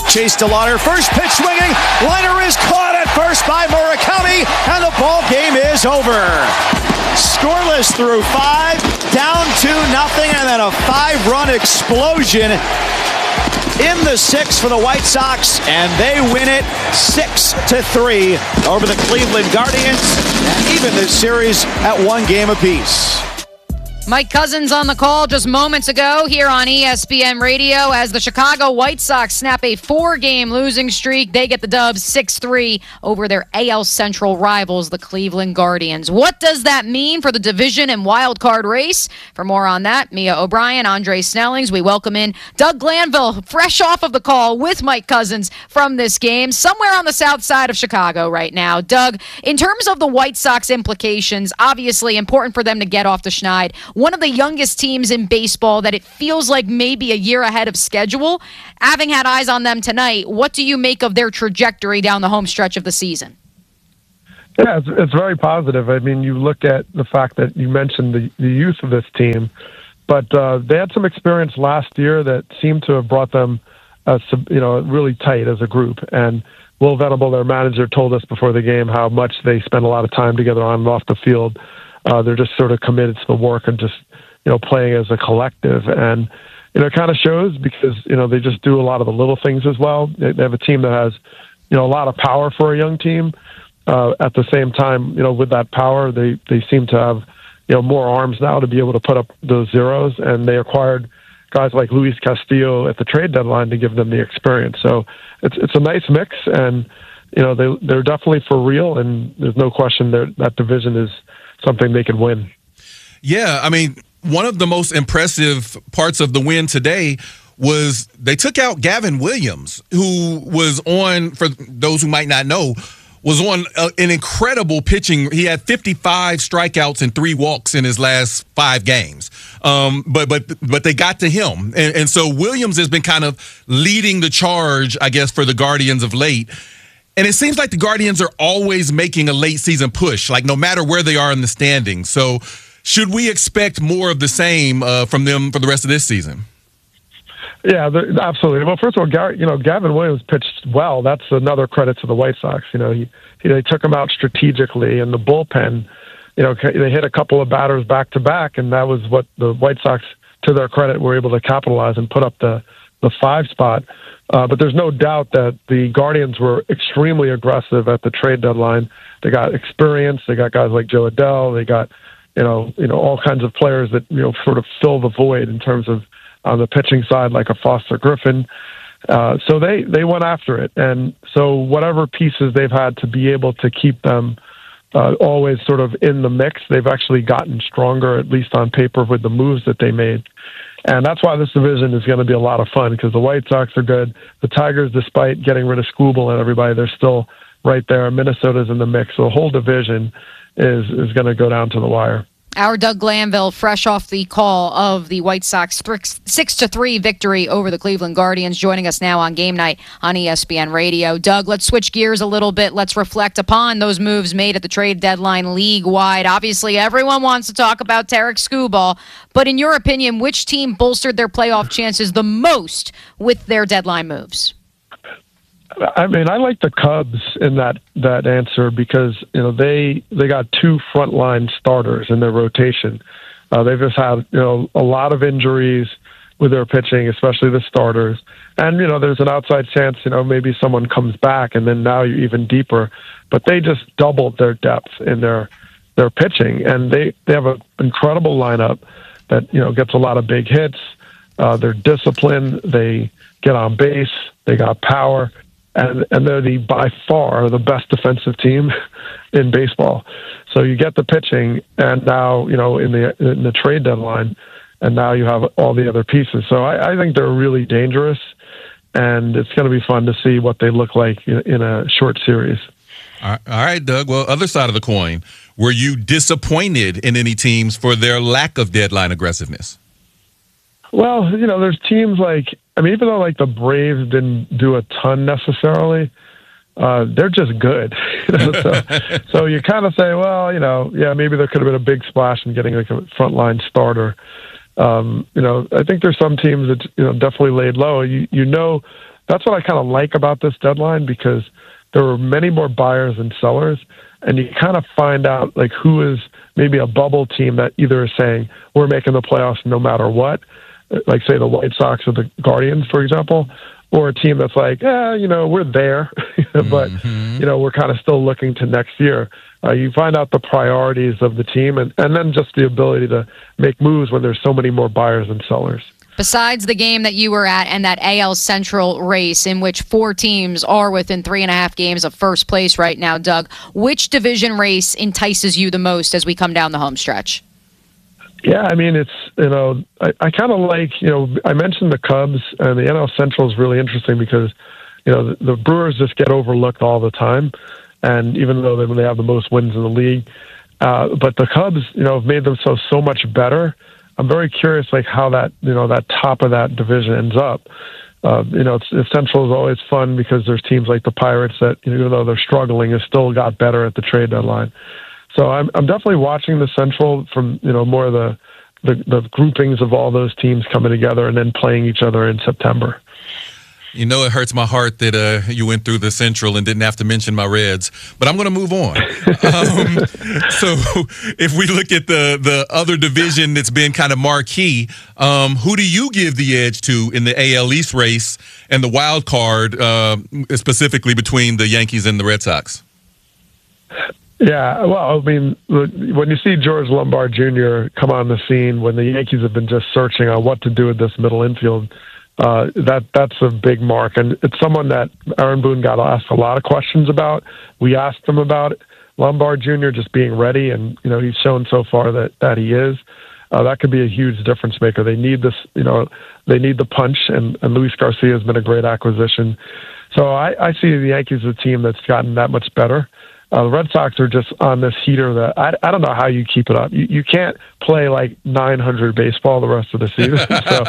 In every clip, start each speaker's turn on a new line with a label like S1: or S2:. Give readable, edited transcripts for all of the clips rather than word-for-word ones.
S1: Chase DeLauder, first pitch swinging. Liner is caught at first by Murakami, and the ball game is over. Scoreless through 5, down 2-0, and then a 5-run explosion in the 6th for the White Sox, and they win it 6-3 over the Cleveland Guardians, and even the series at 1 game apiece.
S2: Mike Couzens on the call just moments ago here on ESPN Radio as the Chicago White Sox snap a 4-game losing streak. They get the Dubs 6-3 over their AL Central rivals, the Cleveland Guardians. What does that mean for the division and wild card race? For more on that, Mia O'Brien, Andre Snellings, we welcome in Doug Glanville, fresh off of the call with Mike Couzens from this game, somewhere on the south side of Chicago right now. Doug, in terms of the White Sox implications, obviously important for them to get off the schneid. One of the youngest teams in baseball that it feels like maybe a year ahead of schedule. Having had eyes on them tonight, what do you make of their trajectory down the home stretch of the season?
S3: Yeah, it's very positive. I mean, you look at the fact that you mentioned the youth of this team, but they had some experience last year that seemed to have brought them, really tight as a group. And Will Venable, their manager, told us before the game how much they spend a lot of time together on and off the field. They're just sort of committed to the work and just, playing as a collective. And, it kind of shows because, they just do a lot of the little things as well. They have a team that has, a lot of power for a young team. At the same time, with that power, they seem to have, more arms now to be able to put up those zeros. And they acquired guys like Luis Castillo at the trade deadline to give them the experience. So it's a nice mix, and, they're definitely for real. And there's no question that division is something they could win.
S4: Yeah, I mean, one of the most impressive parts of the win today was they took out Gavin Williams, who was on, for those who might not know, was on an incredible pitching. He had 55 strikeouts and 3 walks in his last 5 games. But they got to him. And so Williams has been kind of leading the charge, I guess, for the Guardians of late. And it seems like the Guardians are always making a late season push, like no matter where they are in the standings. So should we expect more of the same from them for the rest of this season?
S3: Yeah, absolutely. Well, first of all, Gavin Williams pitched well. That's another credit to the White Sox. They took him out strategically, and the bullpen, they hit a couple of batters back to back, and that was what the White Sox, to their credit, were able to capitalize and put up the 5 spot. But there's no doubt that the Guardians were extremely aggressive at the trade deadline. They got experience. They got guys like Joe Adell. They got, all kinds of players that, sort of fill the void in terms of on the pitching side, like a Foster Griffin. So they went after it. And so whatever pieces they've had to be able to keep them always sort of in the mix, they've actually gotten stronger, at least on paper, with the moves that they made. And that's why this division is going to be a lot of fun, because the White Sox are good. The Tigers, despite getting rid of Skubal and everybody, they're still right there. Minnesota's in the mix. So the whole division is going to go down to the wire.
S2: Our Doug Glanville, fresh off the call of the White Sox 6-3 victory over the Cleveland Guardians, joining us now on Game Night on ESPN Radio. Doug, let's switch gears a little bit. Let's reflect upon those moves made at the trade deadline league-wide. Obviously, everyone wants to talk about Tarik Skubal, but in your opinion, which team bolstered their playoff chances the most with their deadline moves?
S3: I mean, I like the Cubs in that answer because, they got 2 frontline starters in their rotation. They've just had, a lot of injuries with their pitching, especially the starters. And, there's an outside chance, maybe someone comes back and then now you're even deeper. But they just doubled their depth in their pitching. And they have an incredible lineup that, gets a lot of big hits. They're disciplined. They get on base. They got power. And they're by far the best defensive team in baseball. So you get the pitching, and now, in the trade deadline, and now you have all the other pieces. So I think they're really dangerous, and it's going to be fun to see what they look like in a short series.
S4: All right, Doug. Well, other side of the coin, were you disappointed in any teams for their lack of deadline aggressiveness?
S3: Well, there's teams even though the Braves didn't do a ton necessarily, they're just good. So you kind of say, well, maybe there could have been a big splash in getting a frontline starter. I think there's some teams that definitely laid low. that's what I kind of like about this deadline, because there were many more buyers than sellers, and you kind of find out like who is maybe a bubble team that either is saying we're making the playoffs no matter what, like say the White Sox or the Guardians, for example, or a team that's like, we're there, but we're kind of still looking to next year. You find out the priorities of the team, and then just the ability to make moves when there's so many more buyers than sellers.
S2: Besides the game that you were at and that AL Central race in which 4 teams are within 3.5 games of first place right now, Doug, which division race entices you the most as we come down the home stretch?
S3: Yeah, I mean, it's, I kind of like, I mentioned the Cubs, and the NL Central is really interesting because, the Brewers just get overlooked all the time. And even though they have the most wins in the league, but the Cubs, have made themselves so much better. I'm very curious, like how that, that top of that division ends up. Central is always fun because there's teams like the Pirates that, even though they're struggling, have still got better at the trade deadline. So I'm definitely watching the Central from, more of the groupings of all those teams coming together and then playing each other in September.
S4: It hurts my heart that you went through the Central and didn't have to mention my Reds, but I'm going to move on. So if we look at the other division that's been kind of marquee, who do you give the edge to in the AL East race and the wild card, specifically between the Yankees and the Red Sox?
S3: Yeah, well, I mean, when you see George Lombard Jr. come on the scene, when the Yankees have been just searching on what to do with this middle infield, that's a big mark. And it's someone that Aaron Boone got asked a lot of questions about. We asked him about it. Lombard Jr. just being ready, and, he's shown so far that he is. That could be a huge difference maker. They need this, they need the punch, and Luis Garcia has been a great acquisition. So I see the Yankees as a team that's gotten that much better. The Red Sox are just on this heater that I don't know how you keep it up. You can't play like 900 baseball the rest of the season,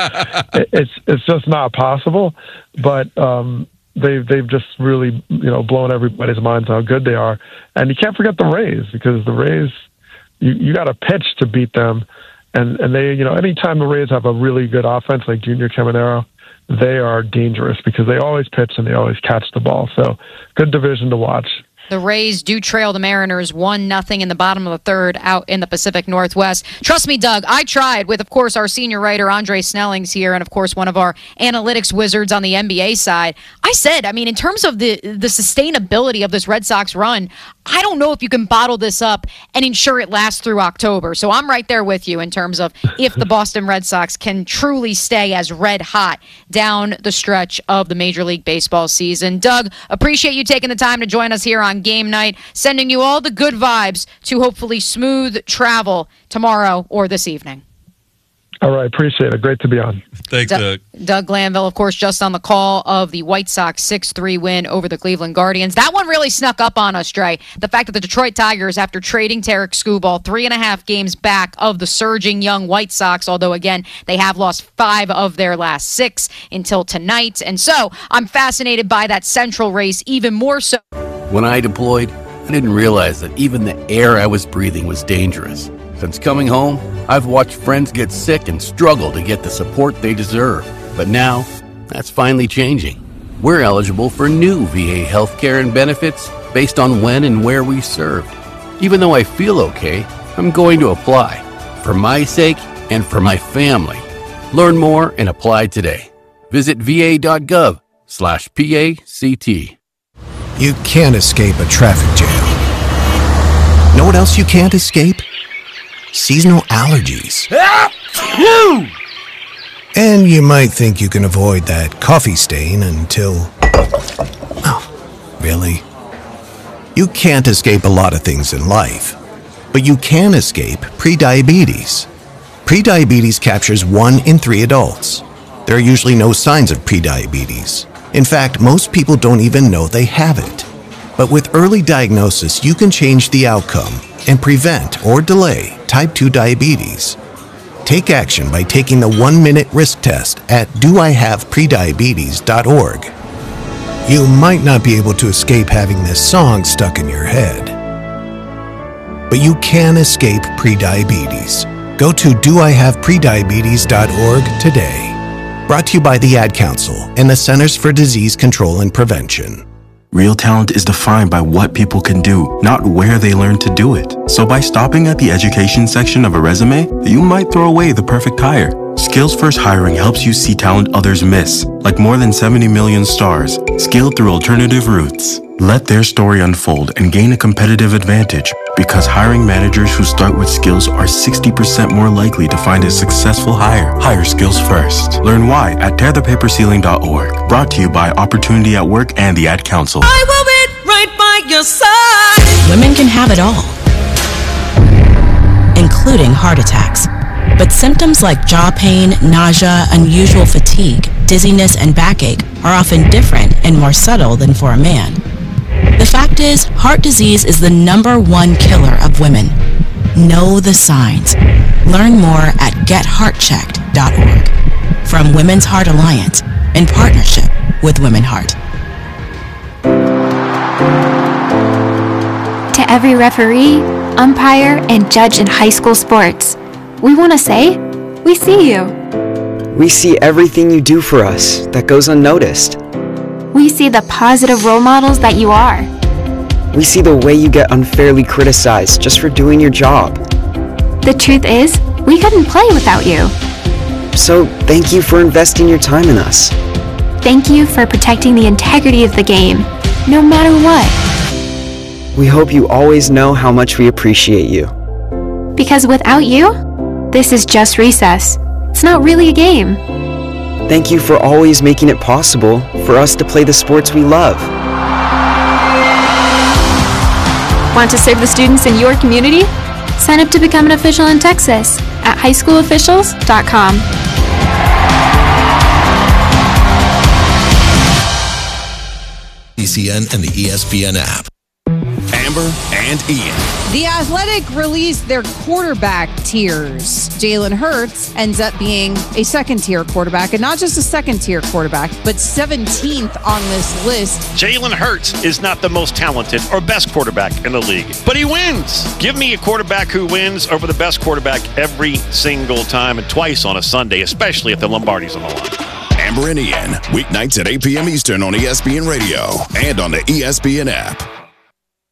S3: so it's just not possible. But they've just really blown everybody's minds how good they are, and you can't forget the Rays, because the Rays you got to pitch to beat them, and they anytime the Rays have a really good offense like Junior Caminero, they are dangerous because they always pitch and they always catch the ball. So good division to watch.
S2: The Rays do trail the Mariners 1-0 in the bottom of the third out in the Pacific Northwest. Trust me, Doug, I tried with, of course, our senior writer, Andre Snelling's here, and, of course, one of our analytics wizards on the NBA side. I said, in terms of the sustainability of this Red Sox run, I don't know if you can bottle this up and ensure it lasts through October. So I'm right there with you in terms of if the Boston Red Sox can truly stay as red hot down the stretch of the Major League Baseball season. Doug, appreciate you taking the time to join us here on Game Night, sending you all the good vibes to hopefully smooth travel tomorrow or this evening.
S3: All right, appreciate it. Great to be on.
S4: Thanks, Doug.
S2: Doug Glanville, of course, just on the call of the White Sox 6-3 win over the Cleveland Guardians. That one really snuck up on us, Dre. The fact that the Detroit Tigers, after trading Tarek Skubal, 3.5 games back of the surging young White Sox, although, again, they have lost 5 of their last 6 until tonight. And so I'm fascinated by that Central race even more so.
S5: When I deployed, I didn't realize that even the air I was breathing was dangerous. Since coming home, I've watched friends get sick and struggle to get the support they deserve. But now, that's finally changing. We're eligible for new VA healthcare and benefits based on when and where we served. Even though I feel okay, I'm going to apply. For my sake and for my family. Learn more and apply today. Visit va.gov/PACT.
S6: You can't escape a traffic jam. Know what else you can't escape? Seasonal allergies. And you might think you can avoid that coffee stain until... Oh, really? You can't escape a lot of things in life, but you can escape prediabetes. Prediabetes captures 1 in 3 adults. There are usually no signs of prediabetes. In fact, most people don't even know they have it. But with early diagnosis, you can change the outcome and prevent or delay type 2 diabetes. Take action by taking the 1-minute risk test at doihaveprediabetes.org. You might not be able to escape having this song stuck in your head, but you can escape prediabetes. Go to doihaveprediabetes.org today. Brought to you by the Ad Council and the Centers for Disease Control and Prevention.
S7: Real talent is defined by what people can do, not where they learn to do it. So by stopping at the education section of a resume, you might throw away the perfect hire. Skills First Hiring helps you see talent others miss, like more than 70 million stars, scaled through alternative routes. Let their story unfold and gain a competitive advantage, because hiring managers who start with skills are 60% more likely to find a successful hire. Hire skills first. Learn why at tearthepaperceiling.org. Brought to you by Opportunity at Work and the Ad Council.
S8: I will be right by your side.
S9: Women can have it all, including heart attacks. But symptoms like jaw pain, nausea, unusual fatigue, dizziness, and backache are often different and more subtle than for a man. The fact is, heart disease is the #1 killer of women. Know the signs. Learn more at getheartchecked.org. From Women's Heart Alliance, in partnership with Women Heart.
S10: To every referee, umpire, and judge in high school sports, we want to say, we see you.
S11: We see everything you do for us that goes unnoticed.
S10: We see the positive role models that you are.
S11: We see the way you get unfairly criticized just for doing your job.
S10: The truth is, we couldn't play without you.
S11: So thank you for investing your time in us.
S10: Thank you for protecting the integrity of the game, no matter what.
S11: We hope you always know how much we appreciate you.
S10: Because without you, this is just recess. It's not really a game.
S11: Thank you for always making it possible for us to play the sports we love.
S10: Want to serve the students in your community? Sign up to become an official in Texas at highschoolofficials.com.
S12: ECN and the ESPN app. Amber and Ian.
S13: The Athletic released their quarterback tiers. Jalen Hurts ends up being a second-tier quarterback, and not just a second-tier quarterback, but 17th on this list.
S14: Jalen Hurts is not the most talented or best quarterback in the league, but he wins. Give me a quarterback who wins over the best quarterback every single time, and twice on a Sunday, especially if the Lombardi's on the line.
S12: Amber and Ian, weeknights at 8 p.m. Eastern on ESPN Radio and on the ESPN app.